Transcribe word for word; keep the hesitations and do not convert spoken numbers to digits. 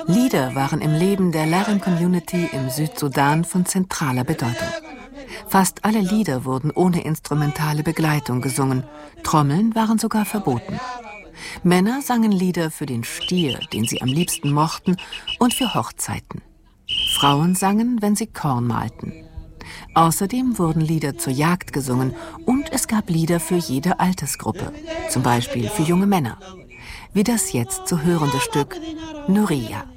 Lieder waren im Leben der Larin-Community im Südsudan von zentraler Bedeutung. Fast alle Lieder wurden ohne instrumentale Begleitung gesungen. Trommeln waren sogar verboten. Männer sangen Lieder für den Stier, den sie am liebsten mochten, und für Hochzeiten. Frauen sangen, wenn sie Korn mahlten. Außerdem wurden Lieder zur Jagd gesungen und es gab Lieder für jede Altersgruppe, zum Beispiel für junge Männer. Wie das jetzt zu hörende Stück Nuria.